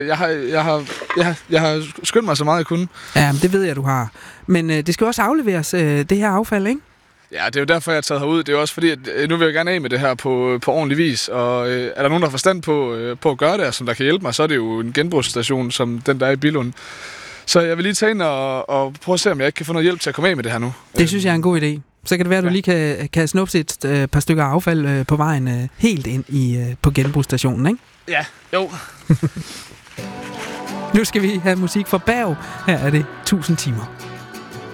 Jeg har skyndt mig så meget, jeg kunne. Ja, det ved jeg, du har. Men det skal også afleveres, det her affald, ikke? Ja, det er jo derfor, jeg har taget herud. Det er jo også fordi, at nu vil jeg gerne af med det her på ordentlig vis. Og er der nogen, der har forstand på at gøre det, som der kan hjælpe mig, så er det jo en genbrugsstation, som den, der er i Billund. Så jeg vil lige tage ind og prøve at se, om jeg ikke kan få noget hjælp til at komme af med det her nu. Det synes jeg er en god idé. Så kan det være, at du lige kan snupse et par stykker affald på vejen helt ind på genbrugsstationen, ikke? Ja, jo. Nu skal vi have musik fra Berg. Her er det 1000 timer.